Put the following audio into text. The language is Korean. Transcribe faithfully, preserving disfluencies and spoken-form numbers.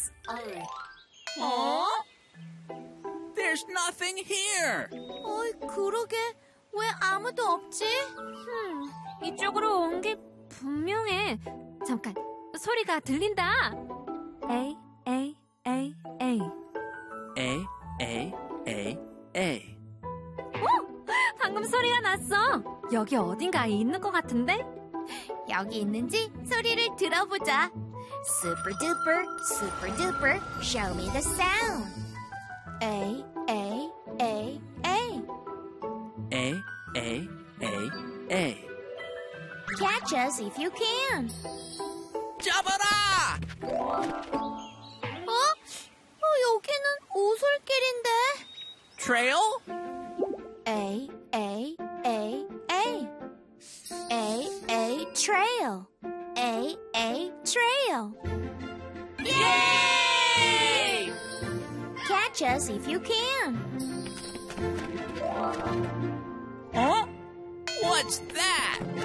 어? There's nothing here. 어이, 그러게. 왜 아무도 없지? 흠, 이쪽으로 온 게 분명해. 잠깐, 소리가 들린다. A, A, A, A. A, A, A, A. 어? 방금 소리가 났어. 여기 어딘가에 있는 것 같은데? 여기 있는지 소리를 들어보자. Super duper, super duper, show me the sound. A, A, A, A. A, A, A, A. Catch us if you can. 잡아라! 어? 어, 여기는 오솔길인데. Trail? A, A, A, A. A, A, trail. A, A, trail. Yay! Catch us if you can. Huh? What's that?